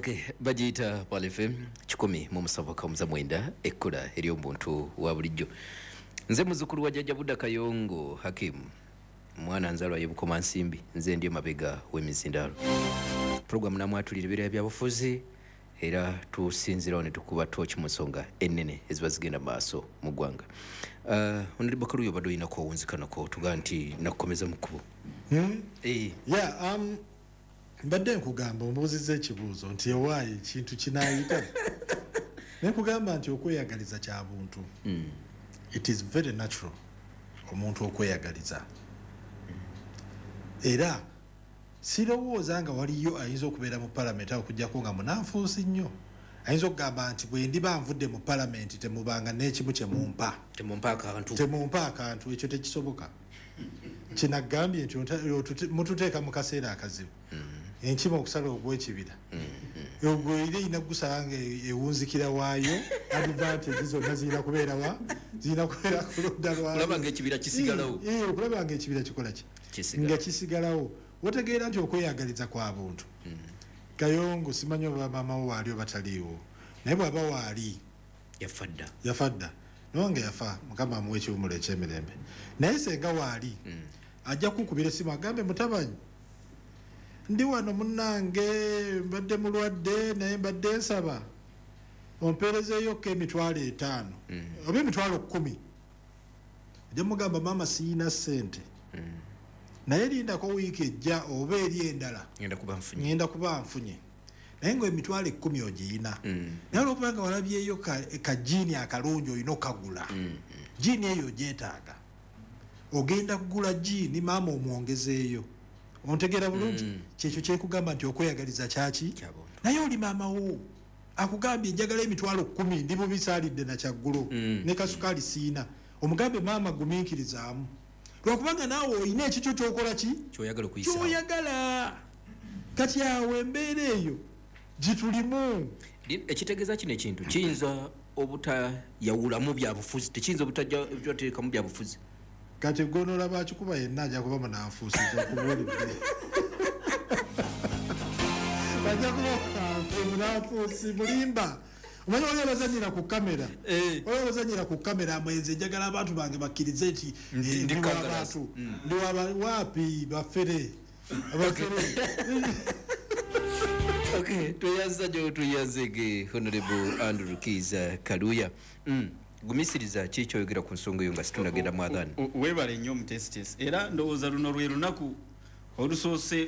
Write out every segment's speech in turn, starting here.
Okay, bajita Pal FM 107.9 ekkula eri omuntu wa bulijjo. Nze muzukulu wa Jjajja Budda Kayongo Hakim, mwana nzalwa y'Ebukoma Nsimbi, nze ndi mabega w'emizindalo. Program namwatulira ebira byabufuzi era tusinzirawo ne tukuba tochi mu nsonga ennene eziba zigenda maaso mu ggwanga. Honorable Kaluyo bado ina kuwunzikanako tuga nti nakukomeza mu kkubo. Yeah, mbadde nkugamba ombuuzizza ekibuuzo nti ewaayi kintu kinaayita nekugamba nti okweyagaliza kya buntu. It is very natural omuntu okweyagaliza. Era sirowooza nga waliyo ayinza okubeera mu palamenti okujjako nga munanfuusi nnyo. Ayinza okugamba nti bwe ndiba nvudde mu palamenti temubanga n'ekimu kye mumpa. Temumpa akantu ekyo tekisoboka. Kinagambye nti mututeeka mu kaseera akazibu. Enkima okusala ogw'ekibira. Ogwo ire ina gusala nga ewunzikira waayo advantage zonna zirina kubeera wa? Zirina kubeera ku ludda lwayo. Okulaba ng'ekibira kisigalawo. Okulaba ng'ekibira kikola ki? Nga kisigalawo. Otegeera nti okweyagaliza kwa buntu. Kayongo simanyi oba maama wo waali oba taliiwo. Naye bw'aba waali yafadda. Nonge yafa Mukama amuwe ekiwummulo eky'emirembe. Naye senga waali ajja kukubira essimu agambe mutabanyi ndi wano munnange mbadde mulwadde naye mbadde nsaba ompeerezeeyokko emitwalo 5 oba emitwalo 10. Ajja mugamba maama siyina ssente naye lindako wiiki ejja oba eri endala ngenda kuba nfunye naye nga emitwalo 10 ogiyina. Naye olwokubanga walabyeyo kajiini akalungi olina okagula jiini eyo ogyetaaga ogenda kugula jiini maama omwongezeeyo. Ontegeera bulungi kyekyo kyekugamba nti okweyagaliza kyaki naye oli maama wo akugambye njagala emitwalo 10 ndi bubisaalidde na kyaggulo ne kasukaali siina omugambe maama gumiikirizaamu lwakubanga naawe olina ekikyo kyokola ki kyoyagala kati awo embeera eyo gitulimu. Ekitegeeza kino ekintu kiyinza obutayawulamu byabufuzi tekiyinza obutateekamu byabufuzi. Kati gonola bakikuba yenna ajja kuba munanfuusiza okubuulidde. Bajja kuba munanfuusi mulimba. Omanyi wali abazanyira ku kamera. Wali abazanyira ku kamera amwenze njagala abantu bange bakkirize nti ndi w'abantu. Ndi waapi bafere. Okay, tuyanza jo tuyanzege Honorable Andrew Kiza Kaluya. Gumisiriza kikyoyogera ku nsonga eyo nga situnagenda mwadhani. Webale nnyo mu testes. Era ndowooza luno lwe lunaku olusoose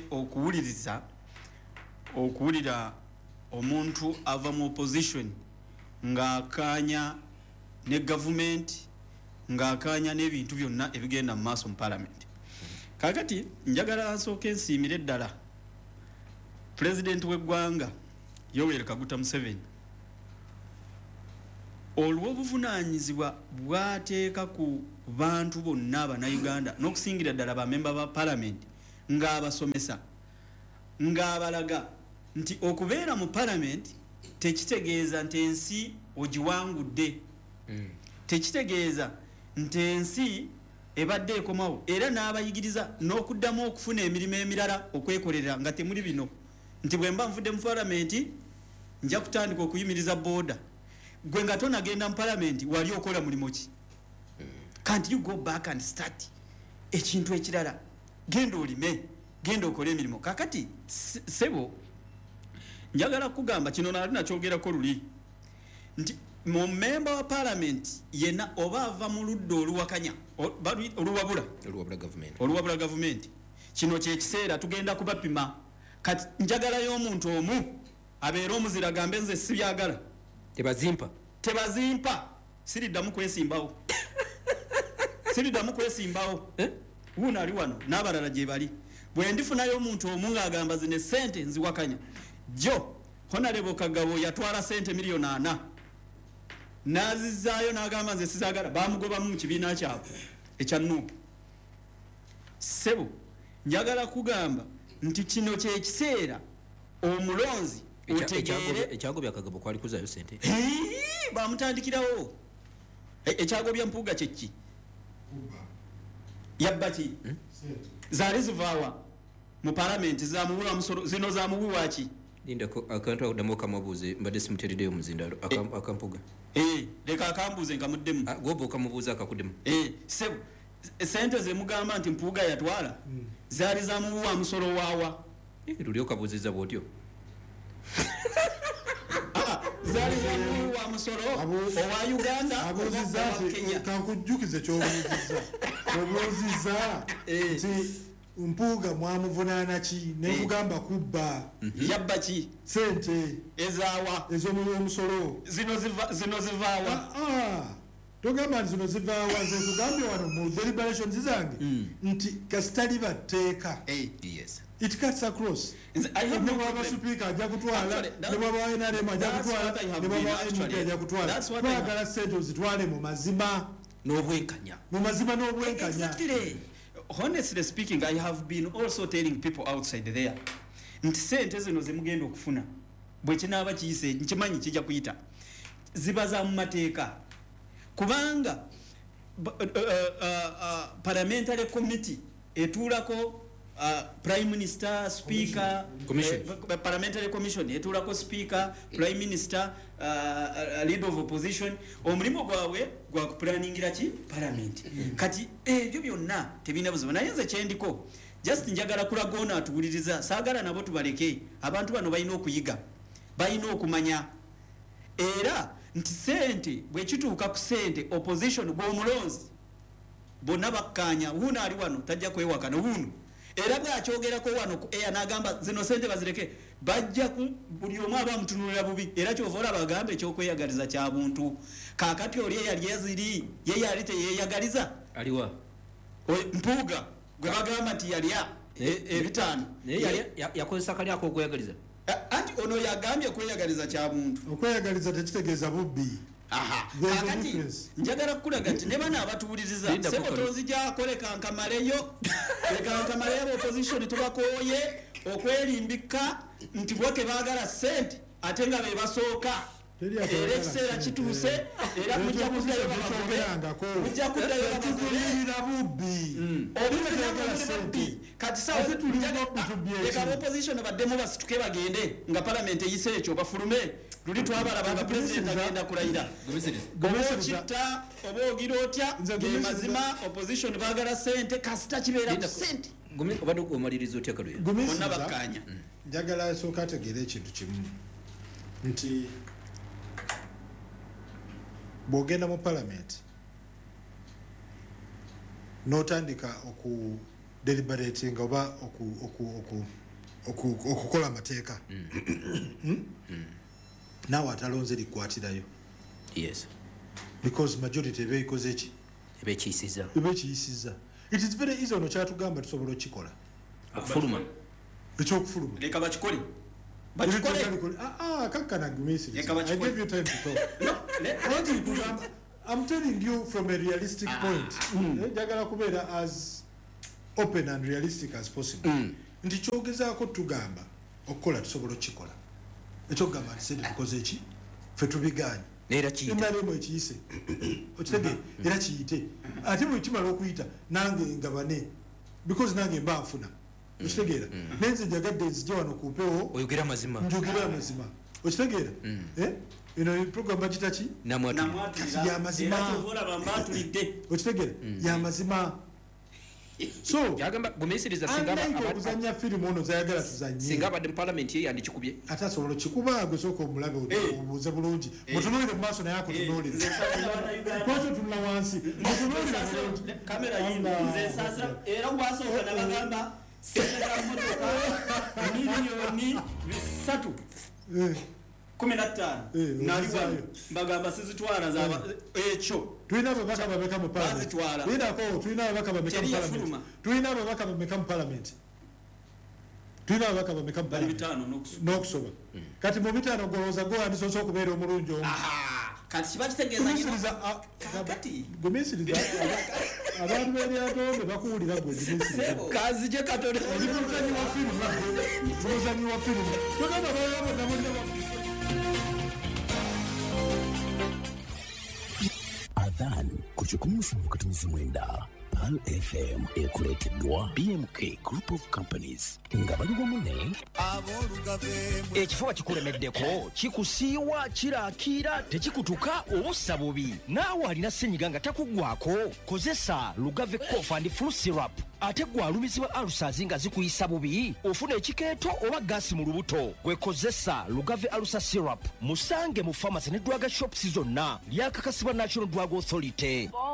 okuwulira omuntu ava mu opposition ng'akaanya ne gavumenti ng'akaanya n'ebintu byonna ebigenda mu maaso mu parliament. Kakati njagala nsooke nsiimire ddala President w'eggwanga Yoweri Kaguta Museveni olw'obuvunaanyizibwa bwateeka ku bantu bonna Abannayuganda n'okusingira ddala bamemba ba parliament ng'abasomesa ng'abalaga nti okubeera mu parliament tekitegeeza nti ensi ogiwangudde, tekitegeeza nti ensi ebadde ekomawo, era n'abayigiriza n'okuddamu okufuna emirimu emirala okwekolera nga temuli bino nti bwe mba nvudde mu parliament nja kutandika okuyimiriza booda. Gwe nga tonagenda mu parliament wali okola mulimo ki? Can't you go back and start ekintu ekirala? Genda olime, genda okole emirimu. Kakati sebo njagala kugamba kino nali nakyogerako luli nti mu member wa parliament yena oba ava mu ludda oluwakanya oluwabula government kino kyekiseera tugenda kubapima. Kati njagala y'omuntu omu abeera omuzira gambe nze sibyagala tebazimpa siriddamu kwesimbawo wuno ali wano n'abalala gye bali. Bwe ndifunayo omuntu omu ng'agamba zine ssente nziwakanya jo Honorable Kagabo yatwala ssente miliyoni 4 n'azizaayo n'agamba nze sizaagala baamugobamu mu kibiina kyabwe ekya Nuupu. Sebo njagala kugamba nti kino kyekiseera omulonzi ekyagobya Kagabo kwali kuzaayo ssente bamutandikirawo. Ekyagobya Mpuuga kyeki yabbaki zaali zivaawa mu parliament zamuwula musoro zino zamuwiwa ki Linda akantu akudamo kamabuze mbadde simutereddeyo muzindalo akampuga. Leka akambuze nkamuddemu. Gobo kamubuza akakudemu. Sebo sente ze mugamba nti mpuga yatwala zaali za muwa musolo waawa. Lulyo kabuziza bwotyo. Zaali za muwa musolo owa Uganda abuziza Kenya. Kankujukize ky'obuziza. Obuziza nti mpuga mwamuvunaana ki nekugamba kubba yabba ki sente ezaawa ez'omusolo zino zivaawa togamba nti zino zivaawa nze kugambye wano mu deliberations zange nti kasitali batteeka it cuts across ne bwaba supiika ajja kutwala ne bwaba NRM ajja kutwala ne bwaba NUP ajja kutwala twagala sente ozitwale mu mazima n'obwenkanya honestly speaking, I have been also telling people outside there nti sente zino zemugenda okufuna bwe kinaaba kiyise nkimanyi kijja kuyita ziba za mu mateeka kubanga parliamentary committee etuulako prime minister speaker parliamentary commission etuulako speaker prime minister leader of opposition omulimu gwabwe gwa kuplaningira ki parliament kati ebyo byonna tebina buzibu naye nze kyendiko just njagala kulagoona atuwuliriza saagala nabo tubaleke abantu bano balina okuyiga balina okumanya era nti sente bwe kituuka ku sente opposition gw'omulonzi bonna bakkaanya wuno ali wano tajja kwewakana wuno era bw'akyogerako wano ku eya n'agamba zino sente bazireke bajja ku buli omu abamutunulira bubi era kyova olaba agamba ekyokweyagaliza kya buntu kaakati oli eyali yaziri ye yali teyeyagaliza aliwa mpuuga gwe bagamba nti yalya ebitaano naye yakozesa kalyako okweyagaliza anti ono yagambye kweyagaliza kya buntu okweyagaliza tekitegeeza bubbi kakati njagala kukulaga nti ne bana abatuwuliriza sebo tonzijako lekankamaleyo lekankamaleyo opposition tubakooye okwelimbika nti bo tebaagala sente ate nga be basooka era ekiseera kituuse era mujja kuddayo bubbi kati sawa opposition baddemu basituke bagende nga parliament eyise ekyo bafulume luli twabalaba nga president agenda kulayira obokitta oba ogira otya ge mazima opposition baagala sente kasita kibeera ku sente obadde omaliriza otya kalwe bonna bakkaanya njagala sooka ategeera ekintu kimu nti bw'ogenda mu parliament n'otandika okudeliberatinga oba okukola amateeka naawe atalonze likwatirayo because majority eba ikoze ki eba ekiyisiza it is very easy ono kyatugamba tusobola okukikola okufuluma ekyokufuluma leka bakikole kakkana gumisiri I gave you time to talk I'm telling you from a realistic point njagala kubeera as open and realistic as possible nti kyogezaako tugamba okukola tusobola okukikola ekyokugamba nti sente tukoze ki ffe tubiganye enalemu ekiyise okitege era kiyite ate bwe kimala okuyita nange ngabane because nange mba nfuna okitegeera nenze njagadde nzija wano ku mpewo oyogera amazima njogera amazima okitegeera eno program bagita ki namwatulira yamazima okitegeera yamazima so yagamba bumisiriza singa okuzanya firimu ono zayagala tuzanye singa abadde mu parliament ye yandikikubye ate asobola okikuba gwe sooka omulabe obuuze bulungi mutunuulire mu maaso naye akutunuulire kwakyo tunula wansi mutunuulire kamera yino nze nsasa era gwasooka nabagamba sente za motoka miliyoni 315 naliwa mbagamba sizitwala za ekyo tulina ababaka bameka mu parliament tulina ababaka bameka mu parliament tulina ababaka bameka mu parliament tulina ababaka bameka mu parliament n'okusoba kati mu bitaano golowooza gowandisose okubeera omulungi omu kati kiba kitegeeza gumisiriza abantu b'eryatonde bakuwulira gwe kazi gye katone oli muzanyi wa firimu muzanyi wa firimu togamba balala bonna bonna Adhan kuchukua mfungo katika mwenda Pal FM ekuleteddwa BMK Group of Companies nga bali wamu ne ekifuba kikulemeddeko kikusiiwa kiraakira tekikutuka obussa bubi naawe alina ssenyiga nga takuggwako kozesa Lugave Cough and Flu Syrup ate gwalumizibwa ulcers nga zikuyisa bubi ofuna ekikeeto oba gaasi mu lubuto gwekozesa Lugave Ulcer Syrup musange mu pharmacy ne drug shops zonna lyakakasibwa National Drug Authority.